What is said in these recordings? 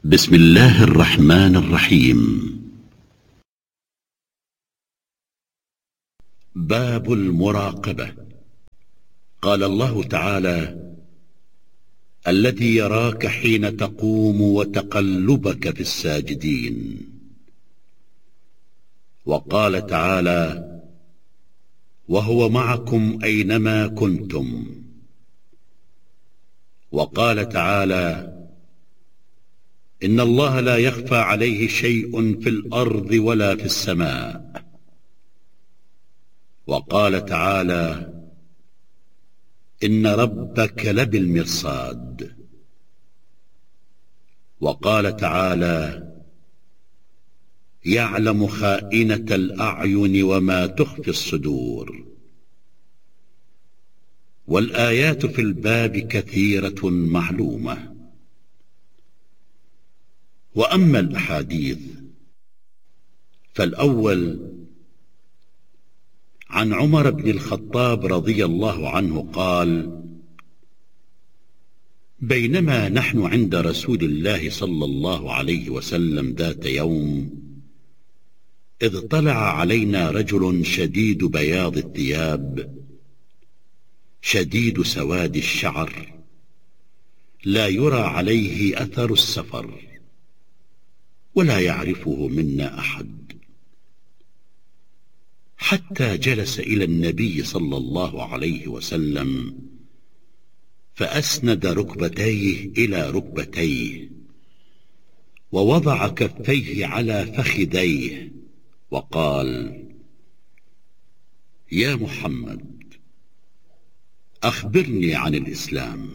بسم الله الرحمن الرحيم. باب المراقبة. قال الله تعالى: الذي يراك حين تقوم وتقلبك في الساجدين. وقال تعالى: وهو معكم أينما كنتم. وقال تعالى: إن الله لا يخفى عليه شيء في الأرض ولا في السماء. وقال تعالى: إن ربك لبالمرصاد. وقال تعالى: يعلم خائنة الأعين وما تخفي الصدور. والآيات في الباب كثيرة معلومة. وأما الأحاديث فالأول عن عمر بن الخطاب رضي الله عنه قال: بينما نحن عند رسول الله صلى الله عليه وسلم ذات يوم، إذ طلع علينا رجل شديد بياض الثياب شديد سواد الشعر، لا يرى عليه أثر السفر، ولا يعرفه منا أحد، حتى جلس إلى النبي صلى الله عليه وسلم فأسند ركبتيه إلى ركبتيه، ووضع كفيه على فخذيه، وقال: يا محمد، أخبرني عن الإسلام.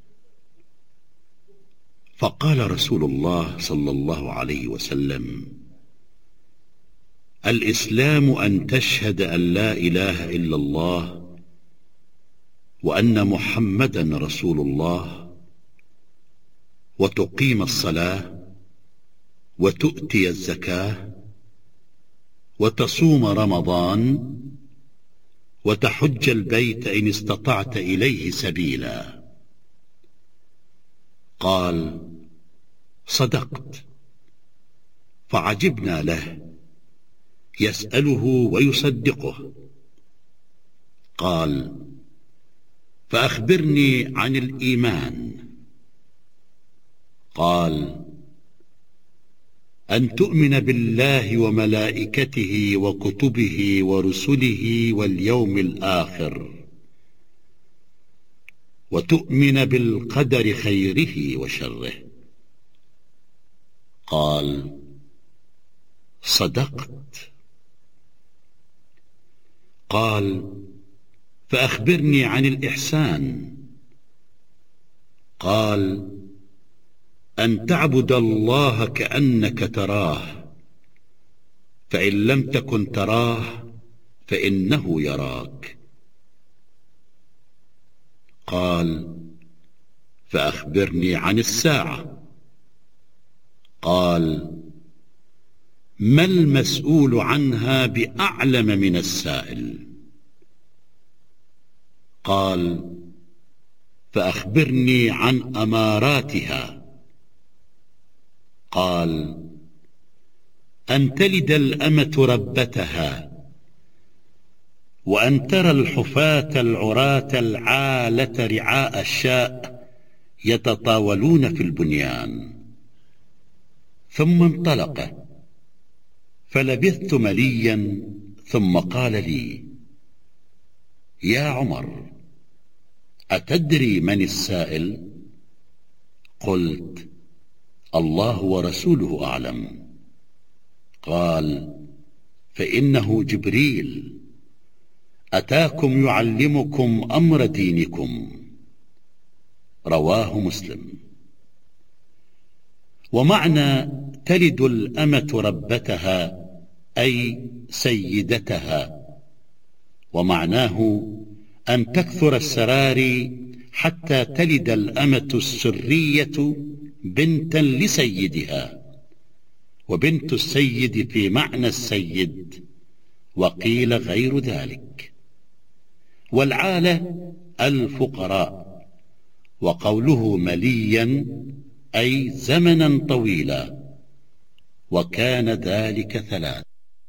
فقال رسول الله صلى الله عليه وسلم: الإسلام أن تشهد أن لا إله إلا الله وأن محمدا رسول الله، وتقيم الصلاة، وتؤتي الزكاة، وتصوم رمضان، وتحج البيت إن استطعت إليه سبيلا. قال: صدقت. فعجبنا له، يسأله ويصدقه. قال: فأخبرني عن الإيمان. قال: أن تؤمن بالله وملائكته وكتبه ورسله واليوم الآخر، وتؤمن بالقدر خيره وشره. قال: صدقت. قال: فأخبرني عن الإحسان. قال: أن تعبد الله كأنك تراه، فإن لم تكن تراه فإنه يراك. قال: فأخبرني عن الساعة. قال: ما المسؤول عنها بأعلم من السائل. قال: فأخبرني عن أماراتها. قال: أن تلد الأمة ربتها، وأن ترى الحفاة العراة العالة رعاء الشاء يتطاولون في البنيان. ثم انطلق، فلبثت مليا، ثم قال لي: يا عمر، أتدري من السائل؟ قلت: الله ورسوله أعلم. قال: فإنه جبريل أتاكم يعلمكم أمر دينكم. رواه مسلم. ومعنى تلد الأمة ربتها أي سيدتها، ومعناه أن تكثر السراري حتى تلد الأمة السرية بنتا لسيدها، وبنت السيد في معنى السيد، وقيل غير ذلك. والعالة الفقراء. وقوله مليا أي زمنا طويلا، وكان ذلك 3.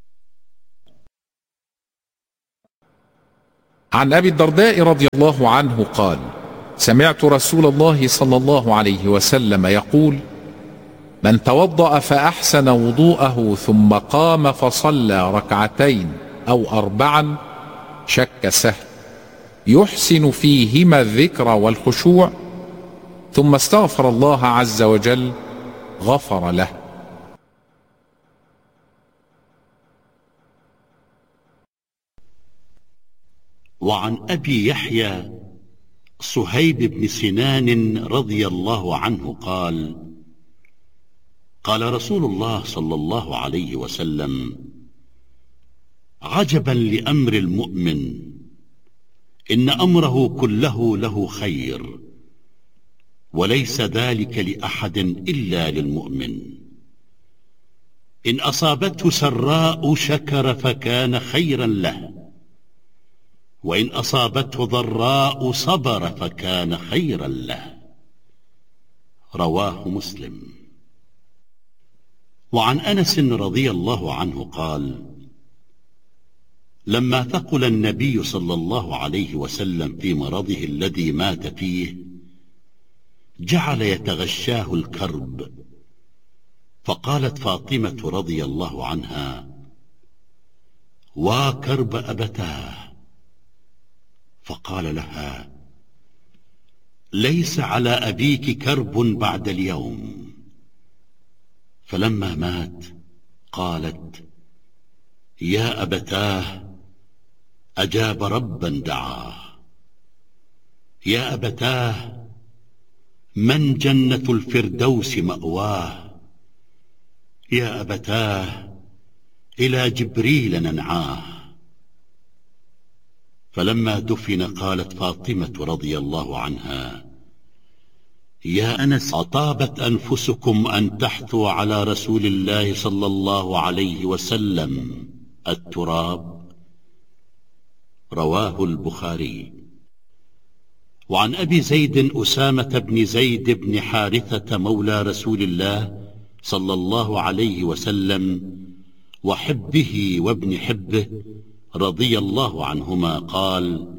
عن أبي الدرداء رضي الله عنه قال: سمعت رسول الله صلى الله عليه وسلم يقول: من توضأ فأحسن وضوءه ثم قام فصلى 2 أو 4 شك سهل يحسن فيهما الذكر والخشوع ثم استغفر الله عز وجل غفر له. وعن أبي يحيى صهيب بن سنان رضي الله عنه قال: قال رسول الله صلى الله عليه وسلم: عجبا لأمر المؤمن، إن أمره كله له خير، وليس ذلك لأحد إلا للمؤمن. إن أصابته سراء شكر فكان خيرا له، وإن أصابته ضراء صبر فكان خيرا له. رواه مسلم. وعن أنس رضي الله عنه قال: لما ثقل النبي صلى الله عليه وسلم في مرضه الذي مات فيه، جعل يتغشاه الكرب، فقالت فاطمة رضي الله عنها: وكرب أبتاه. فقال لها: ليس على أبيك كرب بعد اليوم. فلما مات قالت: يا أبتاه، أجاب ربا دعاه. يا أبتاه، من جنة الفردوس مأواه. يا أبتاه، إلى جبريل ننعاه. فلما دفن قالت فاطمة رضي الله عنها: يا أنس، أطابت أنفسكم أن تحثوا على رسول الله صلى الله عليه وسلم التراب. رواه البخاري. وعن أبي زيد أسامة بن زيد بن حارثة مولى رسول الله صلى الله عليه وسلم وحبه وابن حبه رضي الله عنهما قال: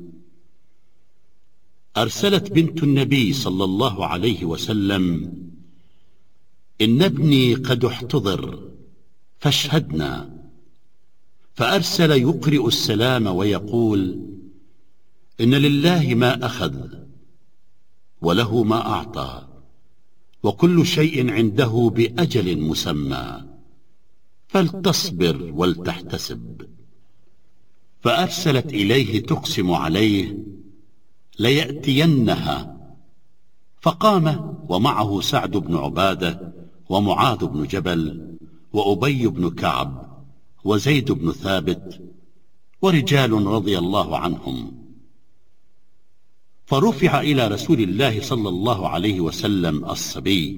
أرسلت بنت النبي صلى الله عليه وسلم: إن ابني قد احتضر فاشهدنا. فأرسل يقرئ السلام ويقول: إن لله ما أخذ وله ما أعطى، وكل شيء عنده بأجل مسمى، فلتصبر ولتحتسب. فأرسلت إليه تقسم عليه ليأتينها، فقام ومعه سعد بن عبادة ومعاذ بن جبل وأبي بن كعب وزيد بن ثابت ورجال رضي الله عنهم. فرفع إلى رسول الله صلى الله عليه وسلم الصبي،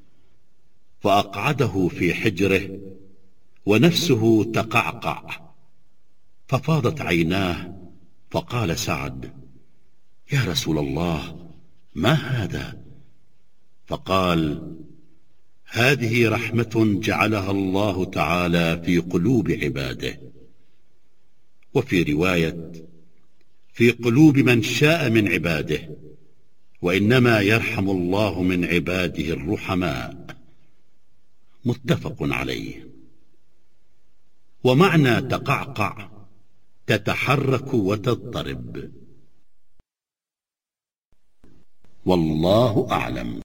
فأقعده في حجره ونفسه تقعقع، ففاضت عيناه. فقال سعد: يا رسول الله، ما هذا؟ فقال: هذه رحمة جعلها الله تعالى في قلوب عباده. وفي رواية: في قلوب من شاء من عباده، وإنما يرحم الله من عباده الرحماء. متفق عليه. ومعنى تقعقع: تتحرك وتضطرب. والله أعلم.